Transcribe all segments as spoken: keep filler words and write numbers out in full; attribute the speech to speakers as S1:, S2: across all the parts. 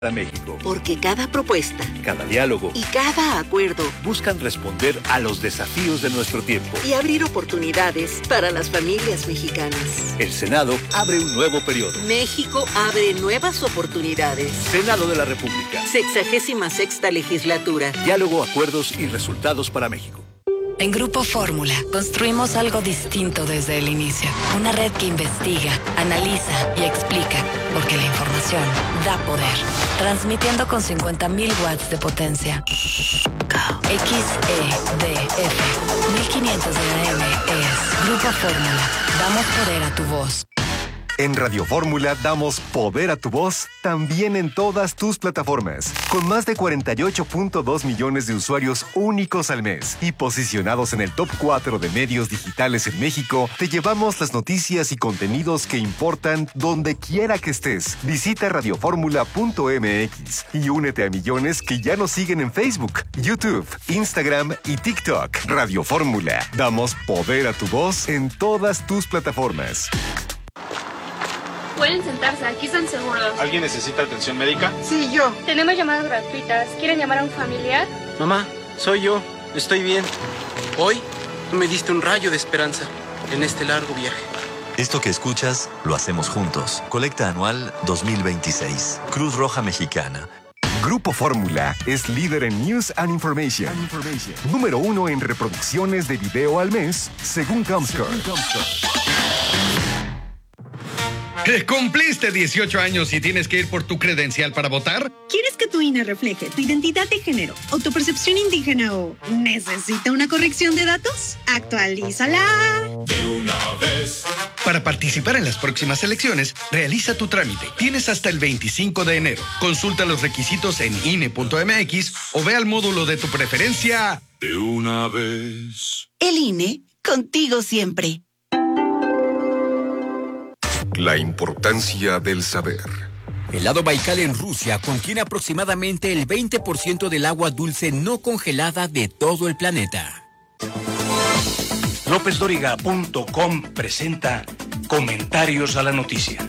S1: para México.
S2: Porque cada propuesta,
S1: cada diálogo
S2: y cada acuerdo
S1: buscan responder a los desafíos de nuestro tiempo
S2: y abrir oportunidades para las familias mexicanas.
S1: El Senado abre un nuevo periodo.
S2: México abre nuevas oportunidades.
S1: Senado de la República.
S2: Sexagésima sexta legislatura.
S1: Diálogo, acuerdos y resultados para México.
S3: En Grupo Fórmula construimos algo distinto desde el inicio. Una red que investiga, analiza y explica, porque la información da poder. Transmitiendo con cincuenta mil watts de potencia. X E D F mil quinientos de A M es Grupo Fórmula. Damos poder a tu voz.
S4: En Radio Fórmula damos poder a tu voz también en todas tus plataformas. Con más de cuarenta y ocho punto dos millones de usuarios únicos al mes y posicionados en el top cuatro de medios digitales en México, te llevamos las noticias y contenidos que importan donde quiera que estés. Visita radio fórmula punto m x y únete a millones que ya nos siguen en Facebook, YouTube, Instagram y TikTok. Radio Fórmula. Damos poder a tu voz en todas tus plataformas.
S5: Pueden sentarse, aquí están seguros.
S6: ¿Alguien necesita atención médica?
S7: Sí, yo.
S5: Tenemos llamadas gratuitas. ¿Quieren llamar a un familiar?
S8: Mamá, soy yo. Estoy bien. Hoy me diste un rayo de esperanza en este largo viaje.
S9: Esto que escuchas, lo hacemos juntos. Colecta anual dos mil veintiséis. Cruz Roja Mexicana.
S4: Grupo Fórmula es líder en News and Information. And Information. Número uno en reproducciones de video al mes, según Comscore. Según Comscore.
S10: ¿Cumpliste dieciocho años y tienes que ir por tu credencial para votar?
S11: ¿Quieres que tu I N E refleje tu identidad de género o tu percepción indígena o necesita una corrección de datos? ¡Actualízala!
S10: De una vez. Para participar en las próximas elecciones, realiza tu trámite. Tienes hasta el veinticinco de enero. Consulta los requisitos en I N E punto m x o ve al módulo de tu preferencia. De una vez.
S2: El I N E, contigo siempre.
S12: La importancia del saber.
S13: El lago Baikal en Rusia contiene aproximadamente el veinte por ciento del agua dulce no congelada de todo el planeta.
S14: López Dóriga punto com presenta Comentarios a la Noticia.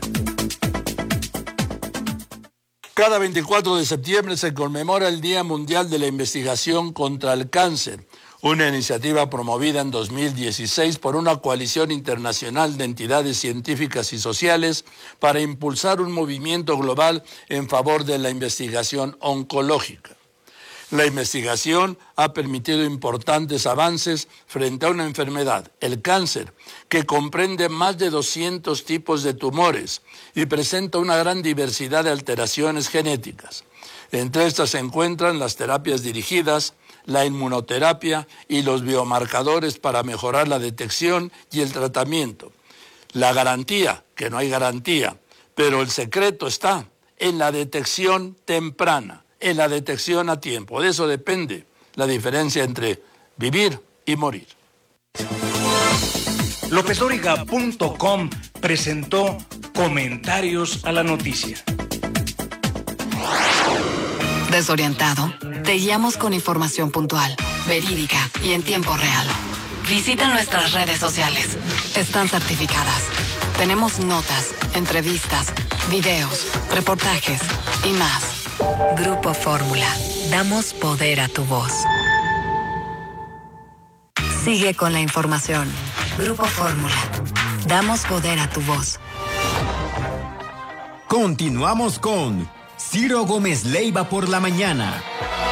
S15: Cada veinticuatro de septiembre se conmemora el Día Mundial de la Investigación contra el Cáncer, una iniciativa promovida en dos mil dieciséis por una coalición internacional de entidades científicas y sociales para impulsar un movimiento global en favor de la investigación oncológica. La investigación ha permitido importantes avances frente a una enfermedad, el cáncer, que comprende más de doscientos tipos de tumores y presenta una gran diversidad de alteraciones genéticas. Entre estas se encuentran las terapias dirigidas, la inmunoterapia y los biomarcadores para mejorar la detección y el tratamiento. La garantía, que no hay garantía, pero el secreto está en la detección temprana, en la detección a tiempo. De eso depende la diferencia entre vivir y morir.
S14: López Dóriga punto com presentó Comentarios a la Noticia.
S3: Desorientado, te guiamos con información puntual, verídica y en tiempo real. Visita nuestras redes sociales. Están certificadas. Tenemos notas, entrevistas, videos, reportajes y más. Grupo Fórmula. Damos poder a tu voz. Sigue con la información. Grupo Fórmula. Damos poder a tu voz.
S16: Continuamos con Ciro Gómez Leiva por la mañana.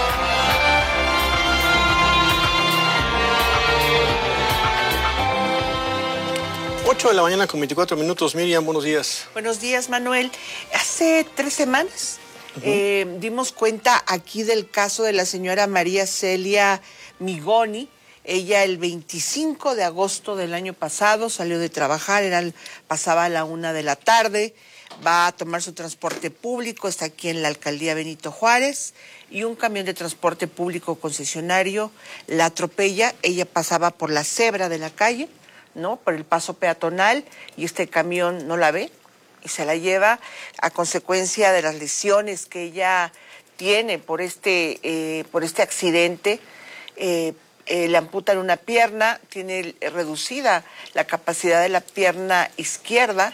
S6: ocho de la mañana con veinticuatro minutos. Miriam, buenos días.
S7: Buenos días, Manuel. Hace tres semanas uh-huh. eh, dimos cuenta aquí del caso de la señora María Celia Migoni. Ella el veinticinco de agosto del año pasado salió de trabajar, era, pasaba a la una de la tarde, va a tomar su transporte público, está aquí en la alcaldía Benito Juárez, y un camión de transporte público concesionario la atropella. Ella pasaba por la cebra de la calle, ¿no? Por el paso peatonal, y este camión no la ve y se la lleva a consecuencia de las lesiones que ella tiene por este, eh, por este accidente. Eh, eh, le amputan una pierna, tiene reducida la capacidad de la pierna izquierda,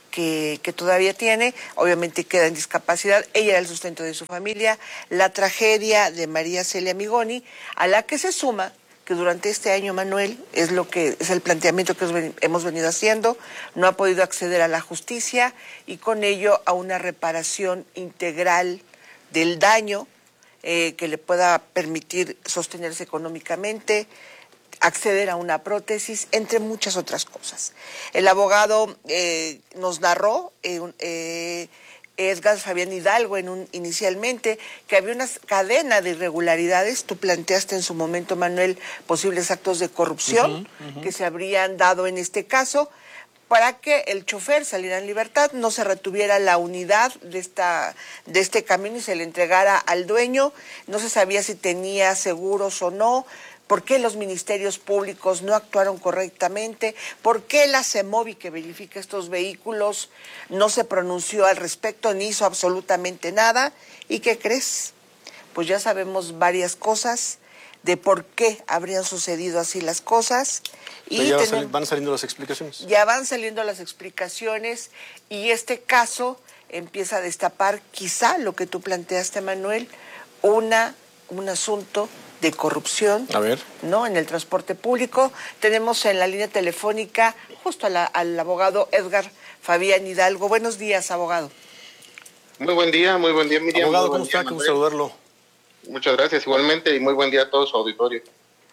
S7: que, que todavía tiene, obviamente queda en discapacidad, ella era el sustento de su familia, la tragedia de María Celia Migoni, a la que se suma que durante este año, Manuel, es lo que es el planteamiento que hemos venido haciendo, no ha podido acceder a la justicia y con ello a una reparación integral del daño eh, que le pueda permitir sostenerse económicamente, acceder a una prótesis, entre muchas otras cosas. El abogado eh, nos narró, eh, eh, Edgar Fabián Hidalgo, en un, inicialmente, que había una cadena de irregularidades. Tú planteaste en su momento, Manuel, posibles actos de corrupción uh-huh, uh-huh. que se habrían dado en este caso, para que el chofer saliera en libertad, no se retuviera la unidad de esta de este camión y se le entregara al dueño. No se sabía si tenía seguros o no. ¿Por qué los ministerios públicos no actuaron correctamente? ¿Por qué la CEMOVI, que verifica estos vehículos, no se pronunció al respecto ni hizo absolutamente nada? ¿Y qué crees? Pues ya sabemos varias cosas de por qué habrían sucedido así las cosas.
S6: Y ya tenemos, sali- van saliendo las explicaciones.
S7: Ya van saliendo las explicaciones y este caso empieza a destapar quizá lo que tú planteaste, Manuel, una, un asunto de corrupción,
S6: a ver,
S7: ¿no? En el transporte público. Tenemos en la línea telefónica justo a la, al abogado Edgar Fabián Hidalgo. Buenos días, abogado.
S17: Muy buen día, muy buen día, Miriam.
S6: Abogado,
S17: ¿cómo
S6: está? Qué gusto saludarlo.
S17: Muchas gracias, igualmente, y muy buen día a todo su auditorio.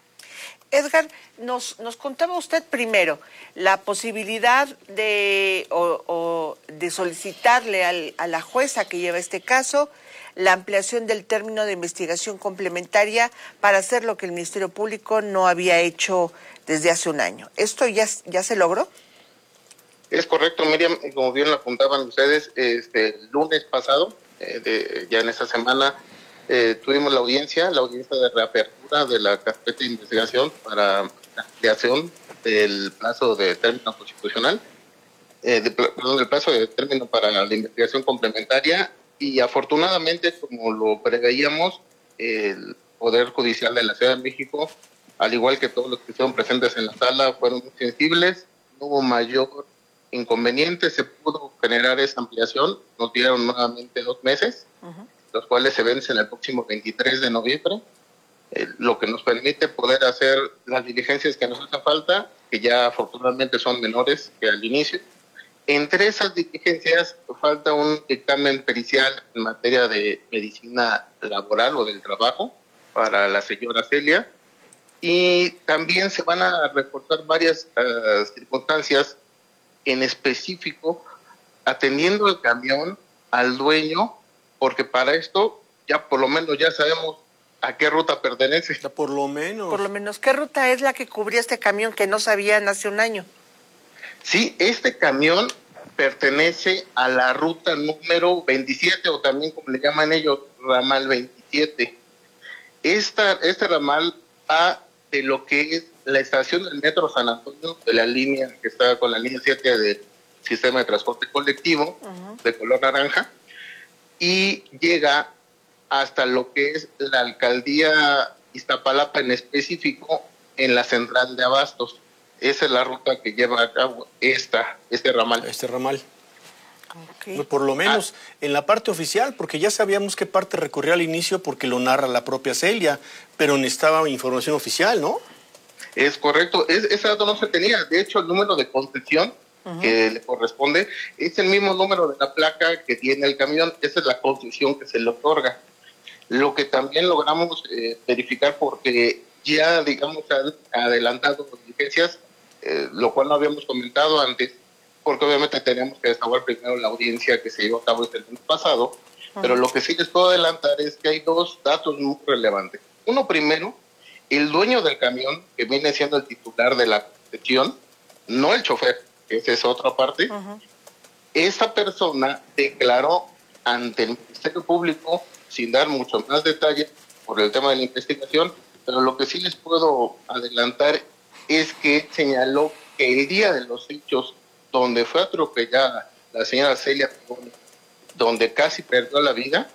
S7: Edgar, nos, nos contaba usted primero la posibilidad de, o, o de solicitarle al, a la jueza que lleva este caso la ampliación del término de investigación complementaria para hacer lo que el Ministerio Público no había hecho desde hace un año. ¿Esto ya, ya se logró?
S17: Es correcto, Miriam, como bien lo apuntaban ustedes, este, el lunes pasado, eh, de, ya en esta semana, eh, tuvimos la audiencia, la audiencia de reapertura de la carpeta de investigación para la ampliación del plazo de término constitucional, eh, de, perdón, del plazo de término para la investigación complementaria. Y afortunadamente, como lo preveíamos, el Poder Judicial de la Ciudad de México, al igual que todos los que estuvieron presentes en la sala, fueron muy sensibles, no hubo mayor inconveniente, se pudo generar esa ampliación, nos dieron nuevamente dos meses, uh-huh. los cuales se vencen el próximo veintitrés de noviembre, eh, lo que nos permite poder hacer las diligencias que nos hacen falta, que ya afortunadamente son menores que al inicio. Entre esas diligencias falta un dictamen pericial en materia de medicina laboral o del trabajo para la señora Celia, y también se van a reportar varias uh, circunstancias, en específico atendiendo el camión al dueño, porque para esto ya por lo menos ya sabemos a qué ruta pertenece.
S6: Ya por lo menos.
S7: Por lo menos, ¿qué ruta es la que cubría este camión que no sabían hace un año?
S17: Sí, este camión pertenece a la ruta número veintisiete, o también como le llaman ellos, ramal veintisiete. Esta, este ramal va de lo que es la estación del Metro San Antonio, de la línea que está con la línea siete del sistema de transporte colectivo, uh-huh. de color naranja, y llega hasta lo que es la alcaldía Iztapalapa en específico, en la central de Abastos. Esa es la ruta que lleva a cabo esta, este ramal.
S6: Este ramal. Okay. Por lo menos ah. en la parte oficial, porque ya sabíamos qué parte recurrió al inicio porque lo narra la propia Celia, pero necesitaba información oficial, ¿no?
S17: Es correcto, es, ese dato no se tenía. De hecho, el número de concesión uh-huh. que le corresponde es el mismo número de la placa que tiene el camión. Esa es la concesión que se le otorga. Lo que también logramos eh, verificar, porque ya, digamos, han adelantado las diligencias, Eh, lo cual no habíamos comentado antes, porque obviamente teníamos que desahogar primero la audiencia que se llevó a cabo este mes pasado, uh-huh. pero lo que sí les puedo adelantar es que hay dos datos muy relevantes. Uno primero, el dueño del camión, que viene siendo el titular de la concesión, no el chofer, que esa es otra parte, uh-huh. esta persona declaró ante el Ministerio Público, sin dar mucho más detalle por el tema de la investigación, pero lo que sí les puedo adelantar es que señaló que el día de los hechos, donde fue atropellada la señora Celia Migoni, donde casi perdió la vida,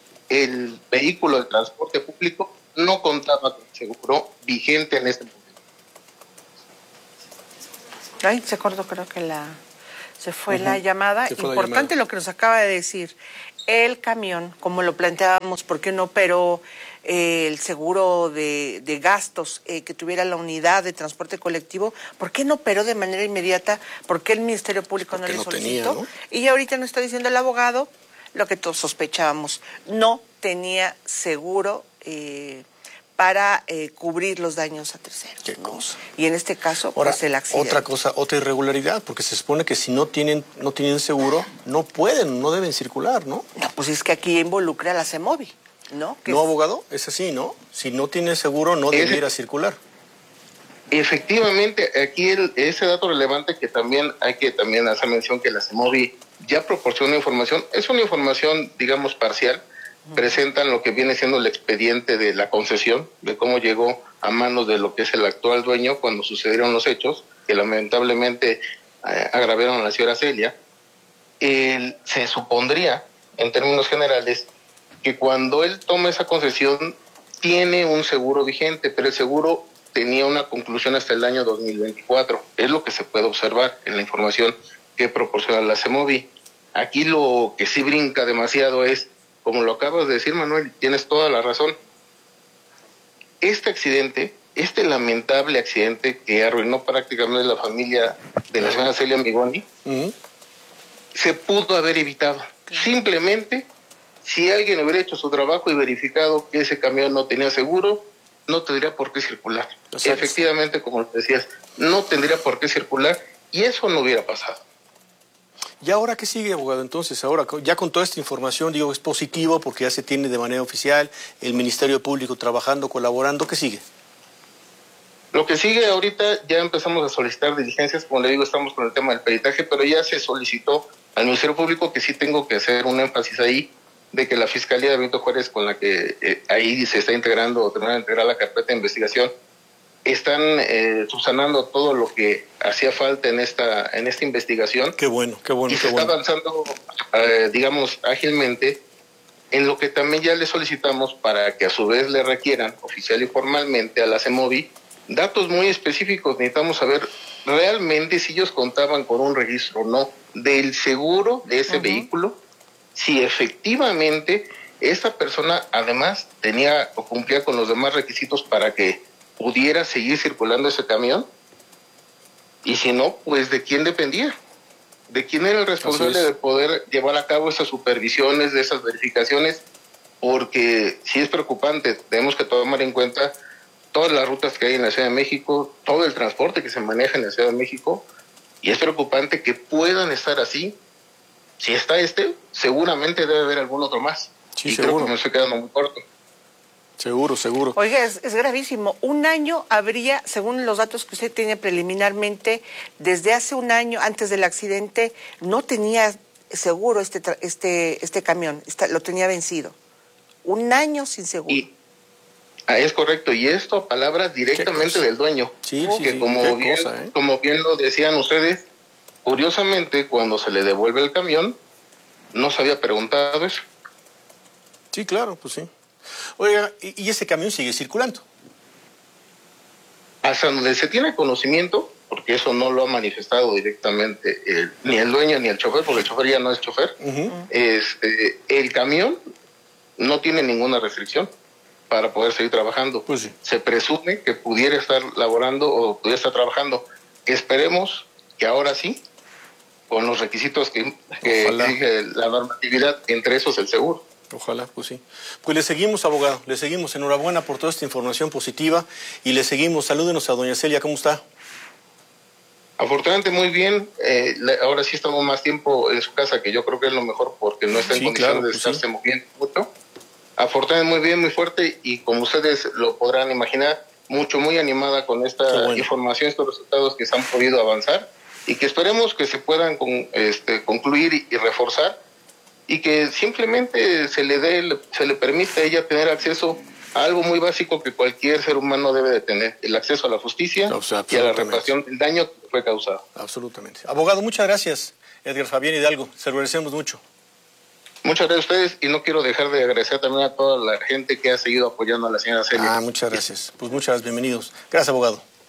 S17: el vehículo de transporte público no contaba con seguro vigente en este momento.
S7: Ay, se cortó, creo que la... Se fue
S6: Uh-huh.
S7: la llamada.
S6: Se fue la
S7: Importante
S6: llamada.
S7: lo que nos acaba de decir. El camión, como lo planteábamos, ¿por qué no operó eh, el seguro de, de gastos eh, que tuviera la unidad de transporte colectivo? ¿Por qué no operó de manera inmediata? ¿Por qué el Ministerio Público no le
S6: no
S7: solicitó?
S6: tenía, ¿no?
S7: Y ahorita nos está diciendo el abogado lo que todos sospechábamos. No tenía seguro eh, para eh, cubrir los daños a terceros.
S6: Qué
S7: ¿no?
S6: cosa.
S7: Y en este caso,
S6: Ahora,
S7: pues el accidente.
S6: otra cosa, otra irregularidad, porque se supone que si no tienen, no tienen seguro, no pueden, no deben circular, ¿no?
S7: No, pues es que aquí involucra a la CEMOVI, ¿no? Que
S6: No,
S7: es-
S6: abogado, es así, ¿no? Si no tiene seguro, no
S17: Ese-
S6: debiera circular.
S17: Efectivamente, aquí el- ese dato relevante que también hay que también hacer mención que la CEMOVI ya proporciona información, es una información, digamos, parcial, presentan lo que viene siendo el expediente de la concesión, de cómo llegó a manos de lo que es el actual dueño cuando sucedieron los hechos, que lamentablemente eh, agravaron a la señora Celia. El- se supondría, en términos generales, que cuando él toma esa concesión tiene un seguro vigente, pero el seguro tenía una conclusión hasta el año dos mil veinticuatro. Es lo que se puede observar en la información que proporciona la CEMOVI. Aquí lo que sí brinca demasiado es, como lo acabas de decir, Manuel, tienes toda la razón. Este accidente, este lamentable accidente que arruinó prácticamente la familia de la señora Celia Migoni,
S6: Uh-huh.
S17: se pudo haber evitado. Simplemente, si alguien hubiera hecho su trabajo y verificado que ese camión no tenía seguro, no tendría por qué circular.
S6: Exacto.
S17: Efectivamente, como decías, no tendría por qué circular y eso no hubiera pasado.
S6: ¿Y ahora qué sigue, abogado? Entonces, ahora, ya con toda esta información, digo, es positivo porque ya se tiene de manera oficial, el Ministerio Público trabajando, colaborando, ¿qué sigue?
S17: Lo que sigue ahorita, ya empezamos a solicitar diligencias, como le digo, estamos con el tema del peritaje, pero ya se solicitó al Ministerio Público, que sí tengo que hacer un énfasis ahí, de que la Fiscalía de Benito Juárez, con la que eh, ahí se está integrando o terminando de integrar la carpeta de investigación, están eh, subsanando todo lo que hacía falta en esta en esta investigación.
S6: Qué bueno, qué bueno,
S17: y
S6: qué
S17: se está
S6: bueno.
S17: avanzando, eh, digamos, ágilmente, en lo que también ya le solicitamos para que a su vez le requieran oficial y formalmente a la CEMOVI datos muy específicos. Necesitamos saber realmente si ellos contaban con un registro o no del seguro de ese
S7: Ujú.
S17: vehículo, si efectivamente esta persona además tenía o cumplía con los demás requisitos para que pudiera seguir circulando ese camión, y si no, pues de quién dependía, de quién era el responsable
S6: Así es.
S17: de poder llevar a cabo esas supervisiones, de esas verificaciones, porque sí es preocupante. Tenemos que tomar en cuenta todas las rutas que hay en la Ciudad de México, todo el transporte que se maneja en la Ciudad de México, y es preocupante que puedan estar así. Si está este, seguramente debe haber algún otro más.
S6: Sí,
S17: y
S6: seguro.
S17: creo que me estoy quedando muy corto.
S6: Seguro, seguro.
S7: Oiga, es, es gravísimo. Un año habría, según los datos que usted tiene preliminarmente, desde hace un año, antes del accidente, no tenía seguro este tra- este este camión, está- lo tenía vencido. Un año sin seguro.
S17: Y ah, es correcto, y esto a palabras directamente
S6: cosa?
S17: del dueño.
S6: Sí, sí,
S17: que
S6: sí,
S17: como
S6: qué
S17: bien,
S6: cosa, ¿eh?
S17: como bien lo decían ustedes, curiosamente cuando se le devuelve el camión, no se había preguntado eso.
S6: Sí, claro, pues sí. Oiga, y, y ese camión sigue circulando.
S17: Hasta donde se tiene conocimiento, porque eso no lo ha manifestado directamente el- ni el dueño ni el chofer, porque el chofer ya no es chofer,
S6: Ujú.
S17: este, el camión no tiene ninguna restricción para poder seguir trabajando.
S6: Pues sí.
S17: Se presume que pudiera estar laborando o pudiera estar trabajando. Esperemos que ahora sí, con los requisitos que, que
S6: Ojalá.
S17: exige la normatividad, entre esos el seguro.
S6: Ojalá, pues sí. Pues le seguimos, abogado, le seguimos. Enhorabuena por toda esta información positiva y le seguimos. Salúdenos a doña Celia, ¿cómo está?
S17: Afortunadamente muy bien, eh, le- ahora sí estamos más tiempo en su casa, que yo creo que es lo mejor porque no está en
S6: Sí,
S17: condiciones
S6: claro,
S17: de
S6: pues
S17: estarse
S6: sí.
S17: moviendo mucho. Afortunadamente muy bien, muy fuerte, y como ustedes lo podrán imaginar, mucho, muy animada con esta
S6: Qué bueno.
S17: información, estos resultados que se han podido avanzar y que esperemos que se puedan con, este, concluir y, y reforzar, y que simplemente se le dé, el- se le permita a ella tener acceso a algo muy básico que cualquier ser humano debe de tener: el acceso a la justicia
S6: O sea,
S17: y a la
S6: absolutamente.
S17: reparación del daño que fue causado.
S6: Absolutamente. Abogado, muchas gracias. Edgar Fabián Hidalgo, se lo agradecemos mucho.
S17: Muchas gracias a ustedes, y no quiero dejar de agradecer también a toda la gente que ha seguido apoyando a la señora Celia.
S6: Ah, muchas gracias. Pues muchas gracias, bienvenidos. Gracias, abogado.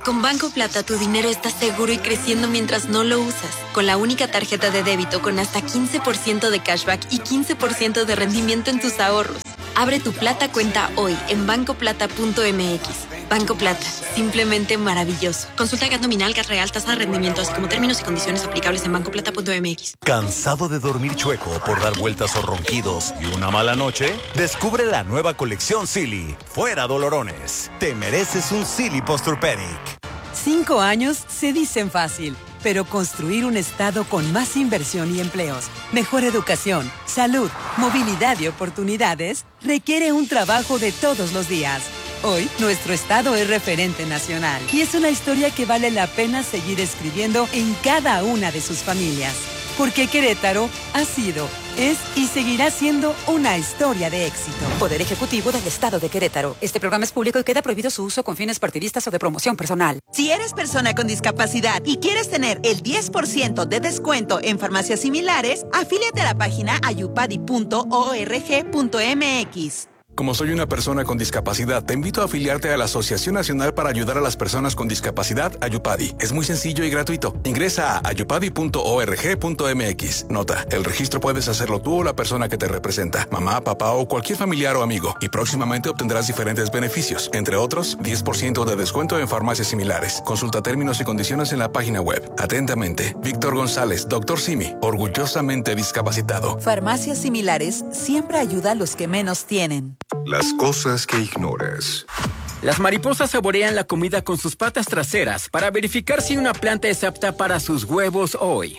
S18: Con Banco Plata tu dinero está seguro y creciendo mientras no lo usas. Con la única tarjeta de débito con hasta quince por ciento de cashback y quince por ciento de rendimiento en tus ahorros. Abre tu Plata cuenta hoy en banco plata punto m x. Banco Plata, simplemente maravilloso. Consulta G A T nominal, G A T real, tasa de rendimiento, así como términos y condiciones aplicables en banco plata punto m x.
S19: ¿Cansado de dormir chueco por dar vueltas o ronquidos y una mala noche? Descubre la nueva colección Silly. Fuera dolorones. Te mereces un Silly Posturepedic.
S20: Cinco años se dicen fácil, pero construir un estado con más inversión y empleos, mejor educación, salud, movilidad y oportunidades requiere un trabajo de todos los días. Hoy, nuestro estado es referente nacional y es una historia que vale la pena seguir escribiendo en cada una de sus familias. Porque Querétaro ha sido, es y seguirá siendo una historia de éxito.
S21: Poder Ejecutivo del Estado de Querétaro. Este programa es público y queda prohibido su uso con fines partidistas o de promoción personal.
S22: Si eres persona con discapacidad y quieres tener el diez por ciento de descuento en farmacias similares, afíliate a la página ayupadi punto org punto m x.
S23: Como soy una persona con discapacidad, te invito a afiliarte a la Asociación Nacional para Ayudar a las Personas con Discapacidad, Ayupadi. Es muy sencillo y gratuito. Ingresa a ayupadi punto org punto m x. Nota, el registro puedes hacerlo tú o la persona que te representa, mamá, papá o cualquier familiar o amigo. Y próximamente obtendrás diferentes beneficios, entre otros, diez por ciento de descuento en farmacias similares. Consulta términos y condiciones en la página web. Atentamente, Víctor González, doctor Simi, orgullosamente discapacitado.
S22: Farmacias similares siempre ayuda a los que menos tienen.
S12: Las cosas que ignoras.
S13: Las mariposas saborean la comida con sus patas traseras para verificar si una planta es apta para sus huevos hoy.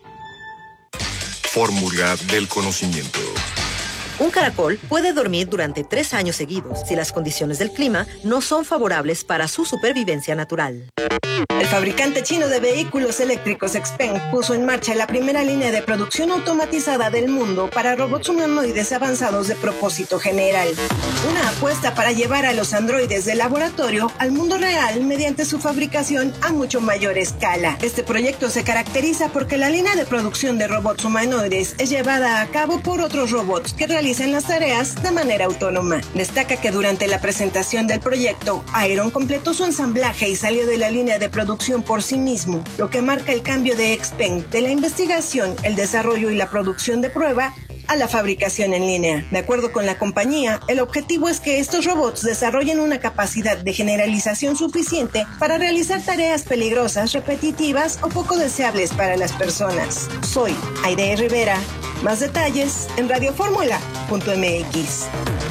S12: Fórmula del conocimiento.
S24: Un caracol puede dormir durante tres años seguidos si las condiciones del clima no son favorables para su supervivencia natural.
S25: El fabricante chino de vehículos eléctricos Xpeng puso en marcha la primera línea de producción automatizada del mundo para robots humanoides avanzados de propósito general. Una apuesta para llevar a los androides del laboratorio al mundo real mediante su fabricación a mucho mayor escala. Este proyecto se caracteriza porque la línea de producción de robots humanoides es llevada a cabo por otros robots que realizan las tareas de manera autónoma. Destaca que durante la presentación del proyecto, Iron completó su ensamblaje y salió de la línea de producción por sí mismo, lo que marca el cambio de Xpeng de la investigación, el desarrollo y la producción de prueba a la fabricación en línea. De acuerdo con la compañía, el objetivo es que estos robots desarrollen una capacidad de generalización suficiente para realizar tareas peligrosas, repetitivas o poco deseables para las personas. Soy Aide Rivera. Más detalles en radioformula punto m x.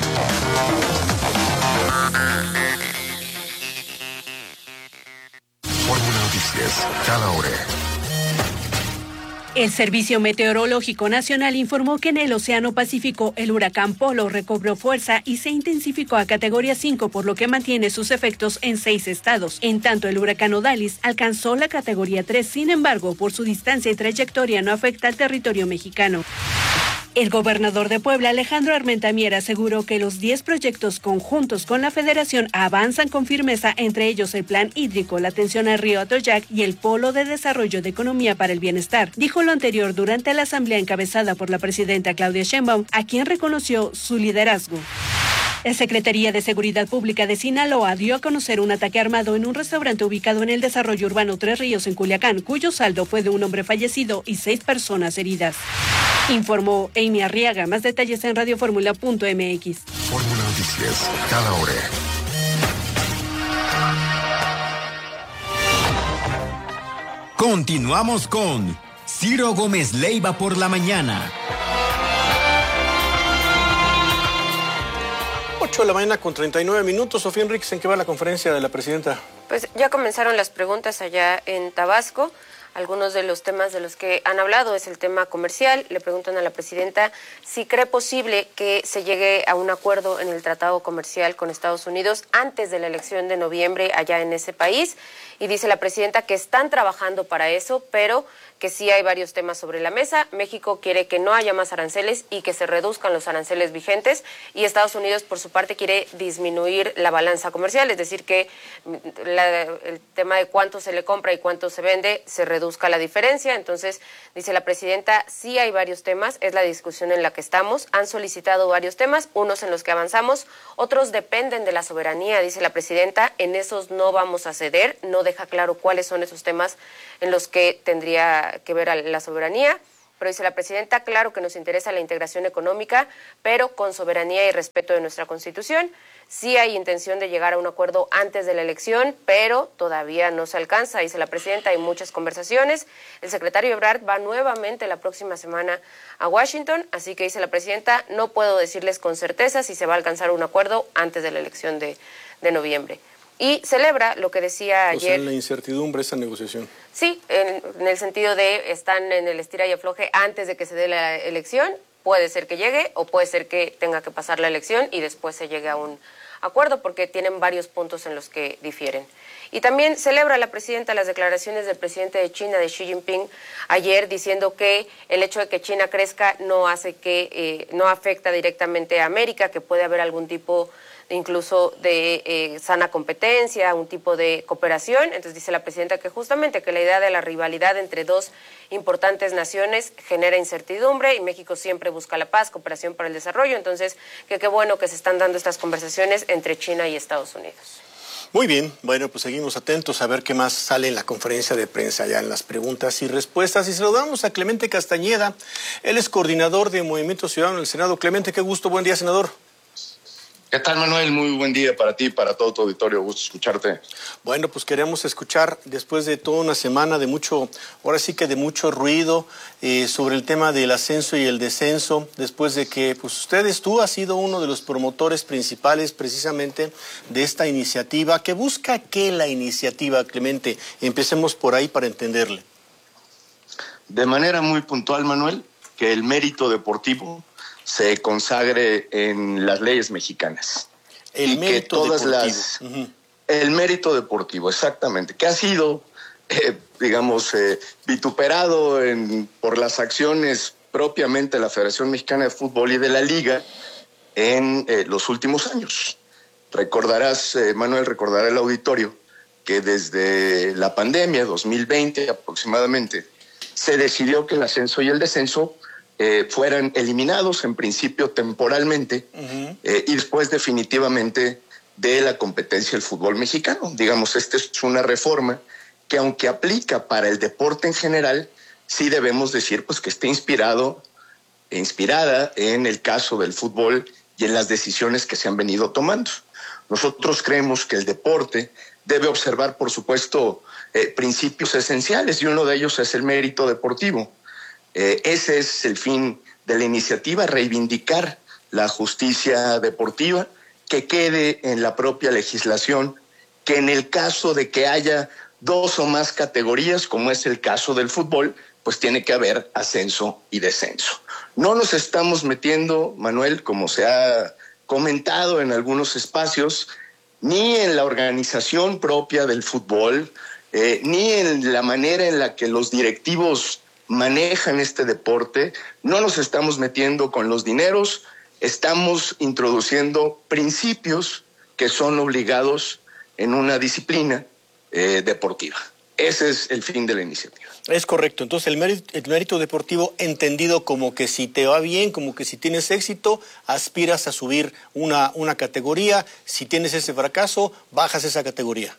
S12: Fórmula Noticias, cada hora.
S26: El Servicio Meteorológico Nacional informó que en el Océano Pacífico el huracán Polo recobró fuerza y se intensificó a categoría cinco, por lo que mantiene sus efectos en seis estados. En tanto, el huracán Odalis alcanzó la categoría tres, sin embargo, por su distancia y trayectoria no afecta al territorio mexicano. El gobernador de Puebla, Alejandro Armenta Mier, aseguró que los diez proyectos conjuntos con la Federación avanzan con firmeza, entre ellos el Plan Hídrico, la atención al río Atoyac y el Polo de Desarrollo de Economía para el Bienestar. Dijo lo anterior durante la asamblea encabezada por la presidenta Claudia Sheinbaum, a quien reconoció su liderazgo. La Secretaría de Seguridad Pública de Sinaloa dio a conocer un ataque armado en un restaurante ubicado en el desarrollo urbano Tres Ríos, en Culiacán, cuyo saldo fue de un hombre fallecido y seis personas heridas. Informó Amy Arriaga. Más detalles en radioformula punto m x.
S12: Fórmula Noticias, cada hora.
S16: Continuamos con Ciro Gómez Leiva por la mañana.
S6: ocho de la mañana con treinta y nueve minutos. Sofía Enríquez, ¿en qué va la conferencia de la presidenta?
S27: Pues ya comenzaron las preguntas allá en Tabasco. Algunos de los temas de los que han hablado es el tema comercial. Le preguntan a la presidenta si cree posible que se llegue a un acuerdo en el tratado comercial con Estados Unidos antes de la elección de noviembre allá en ese país. Y dice la presidenta que están trabajando para eso, pero que sí hay varios temas sobre la mesa. México quiere que no haya más aranceles y que se reduzcan los aranceles vigentes, y Estados Unidos, por su parte, quiere disminuir la balanza comercial, es decir, que la, el tema de cuánto se le compra y cuánto se vende se reduzca la diferencia. Entonces, dice la presidenta, sí hay varios temas, es la discusión en la que estamos. Han solicitado varios temas, unos en los que avanzamos, otros dependen de la soberanía, dice la presidenta, en esos no vamos a ceder, no deja claro cuáles son esos temas en los que tendría que ver a la soberanía, pero dice la presidenta, claro que nos interesa la integración económica, pero con soberanía y respeto de nuestra Constitución. Sí hay intención de llegar a un acuerdo antes de la elección, pero todavía no se alcanza, dice la presidenta, hay muchas conversaciones. El secretario Ebrard va nuevamente la próxima semana a Washington, así que dice la presidenta, no puedo decirles con certeza si se va a alcanzar un acuerdo antes de la elección de, de noviembre. Y celebra lo que decía ayer.
S6: O sea, en la incertidumbre esa negociación.
S27: Sí, en, en el sentido de están en el estira y afloje antes de que se dé la elección. Puede ser que llegue o puede ser que tenga que pasar la elección y después se llegue a un acuerdo, porque tienen varios puntos en los que difieren. Y también celebra la presidenta las declaraciones del presidente de China, de Xi Jinping, ayer, diciendo que el hecho de que China crezca no hace que, eh, no afecta directamente a América, que puede haber algún tipo incluso de eh, sana competencia, un tipo de cooperación. Entonces dice la presidenta que justamente que la idea de la rivalidad entre dos importantes naciones genera incertidumbre, y México siempre busca la paz, cooperación para el desarrollo. Entonces, que qué bueno que se están dando estas conversaciones entre China y Estados Unidos.
S6: Muy bien, bueno, pues seguimos atentos a ver qué más sale en la conferencia de prensa, ya en las preguntas y respuestas. Y saludamos a Clemente Castañeda, él es coordinador de Movimiento Ciudadano en el Senado. Clemente, qué gusto, buen día, senador.
S1: ¿Qué tal, Manuel? Muy buen día para ti y para todo tu auditorio. Gusto escucharte.
S6: Bueno, pues queremos escuchar, después de toda una semana de mucho, ahora sí que de mucho ruido, eh, sobre el tema del ascenso y el descenso, después de que, pues ustedes, tú has sido uno de los promotores principales precisamente de esta iniciativa. ¿Qué busca qué la iniciativa, Clemente? Empecemos por ahí para entenderle.
S1: De manera muy puntual, Manuel, que el mérito deportivo se consagre en las leyes mexicanas.
S6: El
S1: y
S6: mérito
S1: que todas
S6: deportivo.
S1: Las, uh-huh. El mérito deportivo, exactamente, que ha sido, eh, digamos, eh, vituperado en, por las acciones propiamente de la Federación Mexicana de Fútbol y de la Liga en eh, los últimos años. Recordarás, eh, Manuel, recordará el auditorio, que desde la pandemia, dos mil veinte aproximadamente, se decidió que el ascenso y el descenso Eh, fueran eliminados en principio temporalmente uh-huh. eh, y después definitivamente de la competencia del fútbol mexicano. Digamos, esta es una reforma que, aunque aplica para el deporte en general, sí debemos decir pues que está inspirado e inspirada en el caso del fútbol y en las decisiones que se han venido tomando. Nosotros creemos que el deporte debe observar, por supuesto, eh, principios esenciales, y uno de ellos es el mérito deportivo. Eh, ese es el fin de la iniciativa, reivindicar la justicia deportiva, que quede en la propia legislación, que en el caso de que haya dos o más categorías, como es el caso del fútbol, pues tiene que haber ascenso y descenso. No nos estamos metiendo, Manuel, como se ha comentado en algunos espacios, ni en la organización propia del fútbol, eh, ni en la manera en la que los directivos manejan este deporte. No nos estamos metiendo con los dineros, estamos introduciendo principios que son obligados en una disciplina eh, deportiva. Ese es el fin de la iniciativa.
S6: Es correcto. Entonces el mérito, el mérito deportivo entendido como que si te va bien, como que si tienes éxito, aspiras a subir una, una categoría. Si tienes ese fracaso, bajas esa categoría.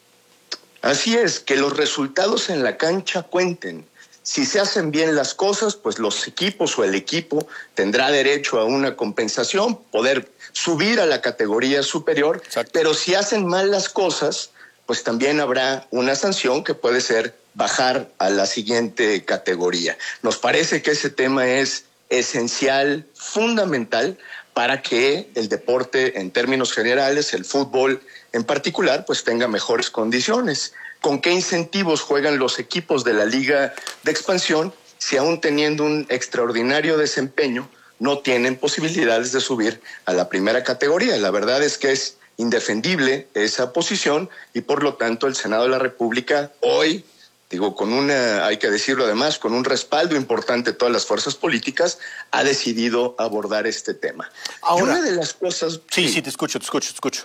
S1: Así es, que los resultados en la cancha cuenten. Si se hacen bien las cosas, pues los equipos o el equipo tendrá derecho a una compensación, poder subir a la categoría superior. Exacto. Pero si hacen mal las cosas, pues también habrá una sanción que puede ser bajar a la siguiente categoría. Nos parece que ese tema es esencial, fundamental, para que el deporte en términos generales, el fútbol en particular, pues tenga mejores condiciones. ¿Con qué incentivos juegan los equipos de la Liga de Expansión si aún teniendo un extraordinario desempeño no tienen posibilidades de subir a la primera categoría? La verdad es que es indefendible esa posición y por lo tanto el Senado de la República hoy digo, con una, hay que decirlo además, con un respaldo importante de todas las fuerzas políticas, ha decidido abordar este tema.
S6: Ahora,
S1: y una de las cosas...
S6: Sí, sí, sí, te escucho, te escucho, te escucho.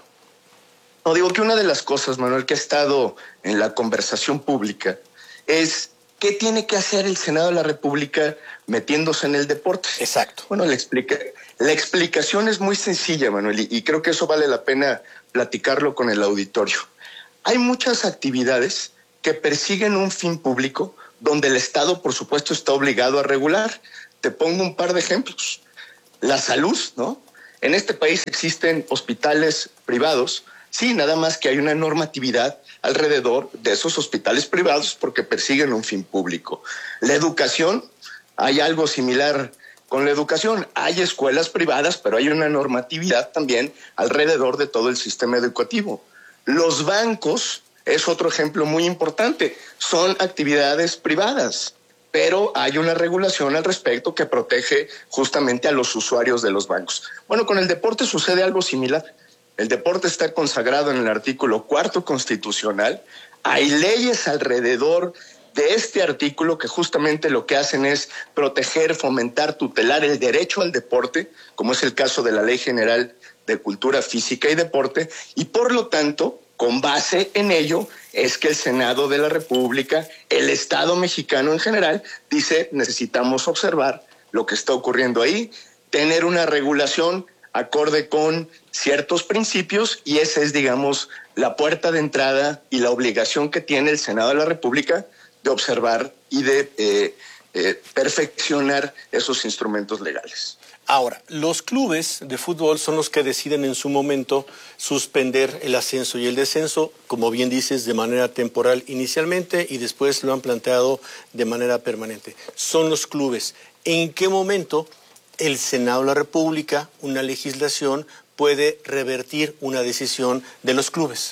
S1: No, digo que una de las cosas, Manuel, que ha estado en la conversación pública es qué tiene que hacer el Senado de la República metiéndose en el deporte.
S6: Exacto.
S1: Bueno, la, explica, la explicación es muy sencilla, Manuel, y, y creo que eso vale la pena platicarlo con el auditorio. Hay muchas actividades que persiguen un fin público donde el Estado, por supuesto, está obligado a regular. Te pongo un par de ejemplos. La salud, ¿no? En este país existen hospitales privados. Sí, nada más que hay una normatividad alrededor de esos hospitales privados porque persiguen un fin público. La educación, hay algo similar con la educación. Hay escuelas privadas, pero hay una normatividad también alrededor de todo el sistema educativo. Los bancos es otro ejemplo muy importante. Son actividades privadas, pero hay una regulación al respecto que protege justamente a los usuarios de los bancos. Bueno, con el deporte sucede algo similar. El deporte está consagrado en el artículo cuarto constitucional. Hay leyes alrededor de este artículo que justamente lo que hacen es proteger, fomentar, tutelar el derecho al deporte, como es el caso de la Ley General de Cultura Física y Deporte, y por lo tanto, con base en ello, es que el Senado de la República, el Estado mexicano en general, dice necesitamos observar lo que está ocurriendo ahí, tener una regulación acorde con ciertos principios, y esa es, digamos, la puerta de entrada y la obligación que tiene el Senado de la República de observar y de eh, eh, perfeccionar esos instrumentos legales.
S6: Ahora, los clubes de fútbol son los que deciden en su momento suspender el ascenso y el descenso, como bien dices, de manera temporal inicialmente y después lo han planteado de manera permanente. Son los clubes. ¿En qué momento el Senado de la República, una legislación, puede revertir una decisión de los clubes?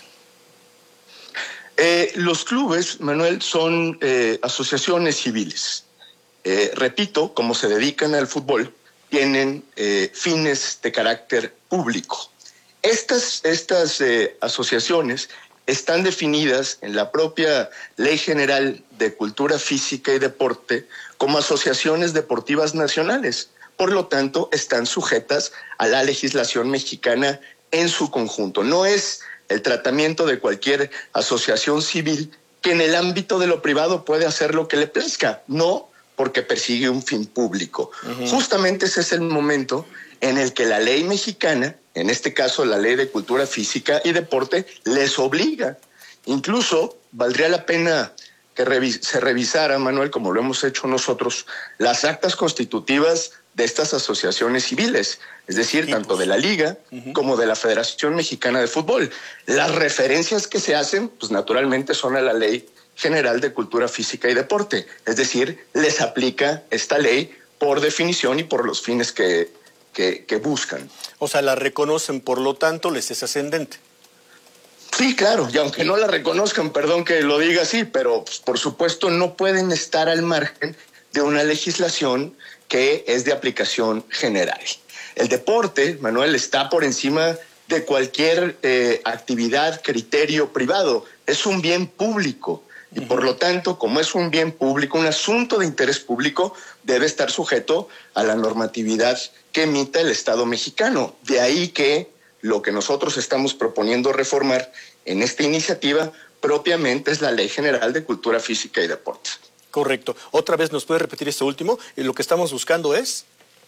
S1: Eh, los clubes, Manuel, son eh, asociaciones civiles. Eh, repito, como se dedican al fútbol, tienen eh, fines de carácter público. Estas, estas eh, asociaciones están definidas en la propia Ley General de Cultura Física y Deporte como asociaciones deportivas nacionales. Por lo tanto, están sujetas a la legislación mexicana en su conjunto. No es el tratamiento de cualquier asociación civil que en el ámbito de lo privado puede hacer lo que le plazca, no porque persigue un fin público. Uh-huh. Justamente ese es el momento en el que la ley mexicana, en este caso la Ley de Cultura Física y Deporte, les obliga. Incluso valdría la pena que revis- se revisara, Manuel, como lo hemos hecho nosotros, las actas constitutivas de estas asociaciones civiles, es decir, tanto de la Liga uh-huh. como de la Federación Mexicana de Fútbol. Las referencias que se hacen, pues naturalmente son a la Ley General de Cultura Física y Deporte, es decir, les aplica esta ley por definición y por los fines que, que, que buscan.
S6: O sea, la reconocen, por lo tanto, les es ascendente.
S1: Sí, claro, y aunque no la reconozcan, perdón que lo diga así, pero pues, por supuesto no pueden estar al margen de una legislación que es de aplicación general. El deporte, Manuel, está por encima de cualquier eh, actividad, criterio privado. Es un bien público y uh-huh. por lo tanto, como es un bien público, un asunto de interés público, debe estar sujeto a la normatividad que emita el Estado mexicano. De ahí que lo que nosotros estamos proponiendo reformar en esta iniciativa propiamente es la Ley General de Cultura Física y Deporte.
S6: Correcto. Otra vez, ¿nos puede repetir esto último? ¿Y lo que estamos buscando es?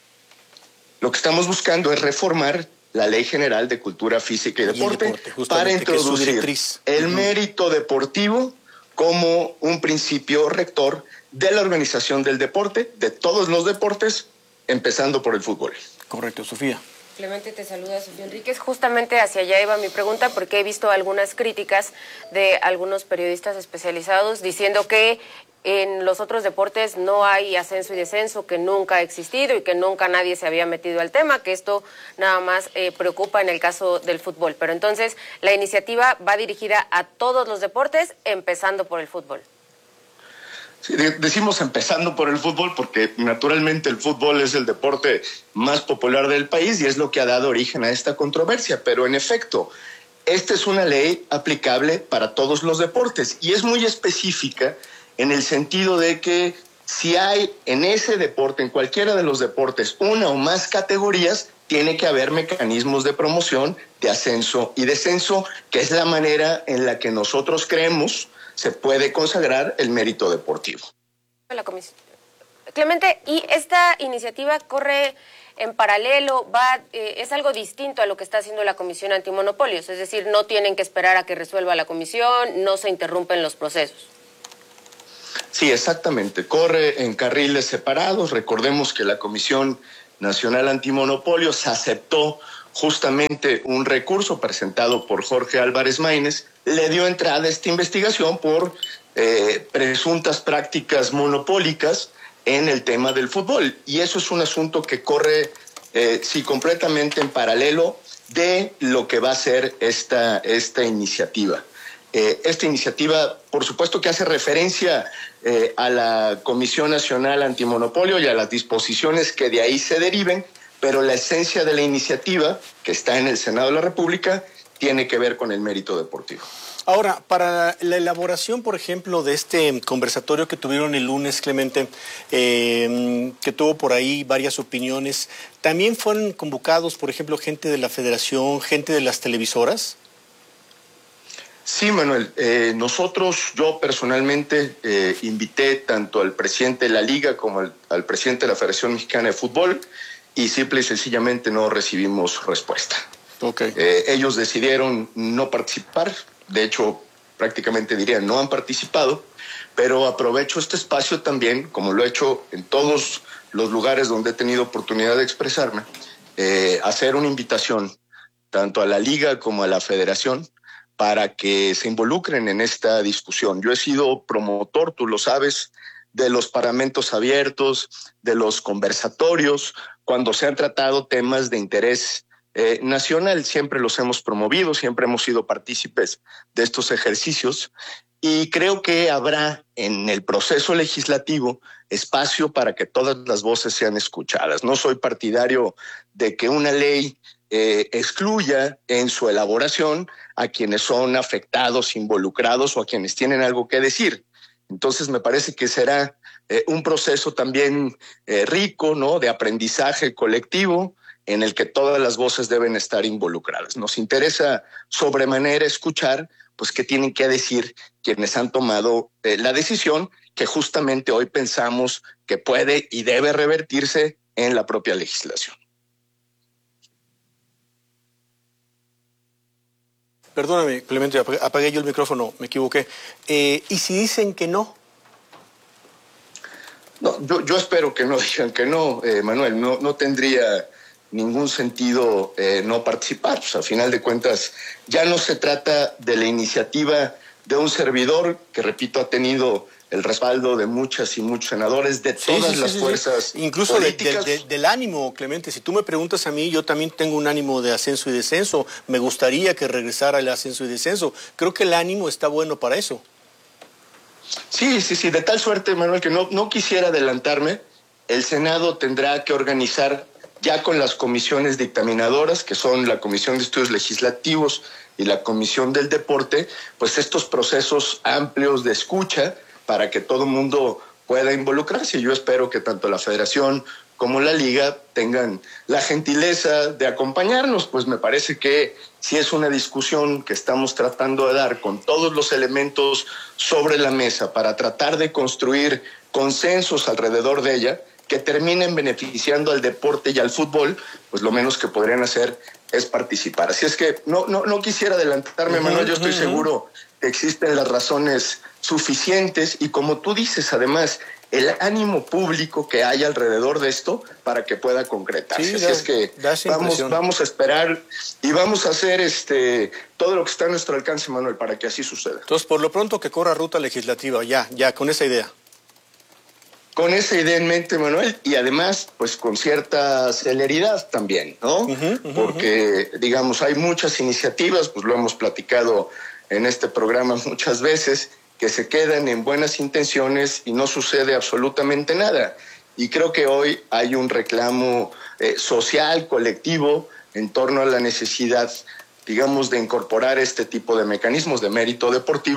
S1: Lo que estamos buscando es reformar la Ley General de Cultura Física y Deporte, y deporte para introducir el uh-huh. mérito deportivo como un principio rector de la organización del deporte, de todos los deportes, empezando por el fútbol.
S6: Correcto, Sofía.
S27: Clemente, te saluda Sofía Enríquez. Justamente hacia allá iba mi pregunta, porque he visto algunas críticas de algunos periodistas especializados diciendo que en los otros deportes no hay ascenso y descenso, que nunca ha existido y que nunca nadie se había metido al tema, que esto nada más eh, preocupa en el caso del fútbol. Pero entonces, la iniciativa va dirigida a todos los deportes, empezando por el fútbol.
S1: Sí, decimos empezando por el fútbol porque naturalmente el fútbol es el deporte más popular del país y es lo que ha dado origen a esta controversia, pero en efecto, esta es una ley aplicable para todos los deportes y es muy específica en el sentido de que si hay en ese deporte, en cualquiera de los deportes, una o más categorías, tiene que haber mecanismos de promoción, de ascenso y descenso, que es la manera en la que nosotros creemos se puede consagrar el mérito deportivo.
S27: La comisión. Clemente, ¿y esta iniciativa corre en paralelo, va, eh, es algo distinto a lo que está haciendo la Comisión Antimonopolios? Es decir, no tienen que esperar a que resuelva la comisión, no se interrumpen los procesos.
S1: Sí, exactamente. Corre en carriles separados. Recordemos que la Comisión Nacional Antimonopolios aceptó justamente un recurso presentado por Jorge Álvarez Maínez, le dio entrada a esta investigación por eh, presuntas prácticas monopólicas en el tema del fútbol. Y eso es un asunto que corre, eh, sí, completamente en paralelo de lo que va a ser esta, esta iniciativa. Eh, esta iniciativa, por supuesto que hace referencia eh, a la Comisión Nacional Antimonopolio y a las disposiciones que de ahí se deriven, pero la esencia de la iniciativa, que está en el Senado de la República, tiene que ver con el mérito deportivo.
S6: Ahora, para la elaboración, por ejemplo, de este conversatorio que tuvieron el lunes, Clemente, eh, que tuvo por ahí varias opiniones, ¿también fueron convocados, por ejemplo, gente de la Federación, gente de las televisoras?
S1: Sí, Manuel. Eh, nosotros, yo personalmente, eh, invité tanto al presidente de la Liga como al, al presidente de la Federación Mexicana de Fútbol y simple y sencillamente no recibimos respuesta.
S6: Okay.
S1: Eh, ellos decidieron no participar, de hecho, prácticamente diría no han participado, pero aprovecho este espacio también, como lo he hecho en todos los lugares donde he tenido oportunidad de expresarme, eh, hacer una invitación tanto a la Liga como a la Federación para que se involucren en esta discusión. Yo he sido promotor, tú lo sabes, de los parlamentos abiertos, de los conversatorios, cuando se han tratado temas de interés eh, nacional. Siempre los hemos promovido, siempre hemos sido partícipes de estos ejercicios y creo que habrá en el proceso legislativo espacio para que todas las voces sean escuchadas. No soy partidario de que una ley eh, excluya en su elaboración a quienes son afectados, involucrados o a quienes tienen algo que decir. Entonces me parece que será eh, un proceso también eh, rico, ¿no?, de aprendizaje colectivo en el que todas las voces deben estar involucradas. Nos interesa sobremanera escuchar pues qué tienen que decir quienes han tomado eh, la decisión que justamente hoy pensamos que puede y debe revertirse en la propia legislación.
S6: Perdóname, Clemente, apagué yo el micrófono, me equivoqué. Eh, ¿Y si dicen que no?
S1: No, yo, yo espero que no digan que no, eh, Manuel. No, no tendría ningún sentido eh, no participar. Pues, al final de cuentas, ya no se trata de la iniciativa de un servidor que, repito, ha tenido el respaldo de muchas y muchos senadores, de todas
S6: sí, sí,
S1: las
S6: sí,
S1: fuerzas
S6: sí. Incluso
S1: políticas.
S6: De, de, de, del ánimo, Clemente. Si tú me preguntas a mí, yo también tengo un ánimo de ascenso y descenso. Me gustaría que regresara el ascenso y descenso. Creo que el ánimo está bueno para eso.
S1: Sí, sí, sí. De tal suerte, Manuel, que no, no quisiera adelantarme. El Senado tendrá que organizar ya con las comisiones dictaminadoras, que son la Comisión de Estudios Legislativos y la Comisión del Deporte, pues estos procesos amplios de escucha para que todo el mundo pueda involucrarse. Yo espero que tanto la Federación como la Liga tengan la gentileza de acompañarnos, pues me parece que si es una discusión que estamos tratando de dar con todos los elementos sobre la mesa para tratar de construir consensos alrededor de ella, que terminen beneficiando al deporte y al fútbol, pues lo menos que podrían hacer es participar. Así es que no, no, no quisiera adelantarme, uh-huh, Manuel, yo estoy uh-huh. seguro que existen las razones suficientes y como tú dices, además, el ánimo público que hay alrededor de esto para que pueda concretarse. Sí, Así da, es que vamos, vamos a esperar y vamos a hacer este todo lo que está a nuestro alcance, Manuel, para que así suceda.
S6: Entonces, por lo pronto que corra ruta legislativa, ya, ya, con esa idea.
S1: Con esa idea en mente, Manuel, y además, pues con cierta celeridad también, ¿no? Uh-huh, uh-huh, Porque, digamos, hay muchas iniciativas, pues lo hemos platicado en este programa muchas veces, que se quedan en buenas intenciones y no sucede absolutamente nada. Y creo que hoy hay un reclamo eh, social, colectivo, en torno a la necesidad, digamos, de incorporar este tipo de mecanismos de mérito deportivo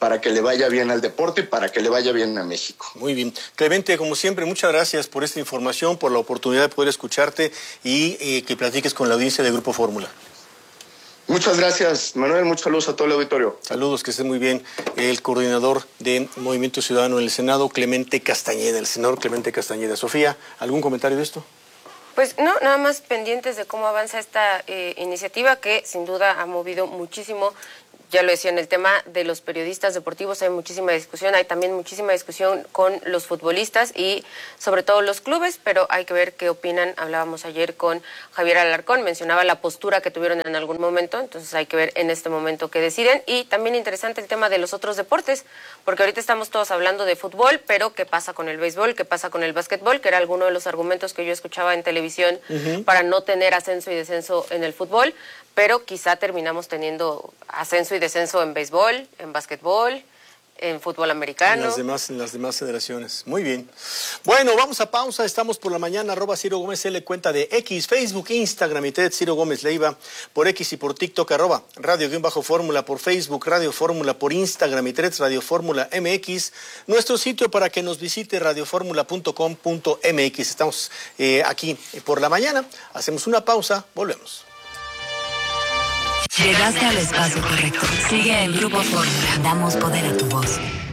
S1: para que le vaya bien al deporte y para que le vaya bien a México.
S6: Muy bien. Clemente, como siempre, muchas gracias por esta información, por la oportunidad de poder escucharte y eh, que platiques con la audiencia de Grupo Fórmula.
S1: Muchas gracias, Manuel. Muchos saludos a todo el auditorio.
S6: Saludos, que esté muy bien. El coordinador de Movimiento Ciudadano en el Senado, Clemente Castañeda, el senador Clemente Castañeda. Sofía, ¿algún comentario de esto?
S27: Pues no, nada más pendientes de cómo avanza esta eh, iniciativa que sin duda ha movido muchísimo. Ya lo decía, en el tema de los periodistas deportivos hay muchísima discusión, hay también muchísima discusión con los futbolistas y sobre todo los clubes, pero hay que ver qué opinan. Hablábamos ayer con Javier Alarcón, mencionaba la postura que tuvieron en algún momento, entonces hay que ver en este momento qué deciden. Y también interesante el tema de los otros deportes, porque ahorita estamos todos hablando de fútbol, pero ¿qué pasa con el béisbol? ¿Qué pasa con el básquetbol? Que era alguno de los argumentos que yo escuchaba en televisión uh-huh. para no tener ascenso y descenso en el fútbol. Pero quizá terminamos teniendo ascenso y descenso en béisbol, en básquetbol, en fútbol americano.
S6: En las demás, en las demás federaciones. Muy bien. Bueno, vamos a pausa. Estamos por la mañana. Arroba Ciro Gómez L, cuenta de X, Facebook, Instagram y Ted Ciro Gómez Leiva por X y por TikTok. Arroba Radio-Fórmula por Facebook, Radio Fórmula por Instagram y Ted Radio Fórmula M X. Nuestro sitio para que nos visite radioformula punto com punto m x. Estamos eh, aquí por la mañana. Hacemos una pausa. Volvemos.
S3: Llegaste al espacio correcto. Sigue en Grupo Fórmula. Damos poder a tu voz.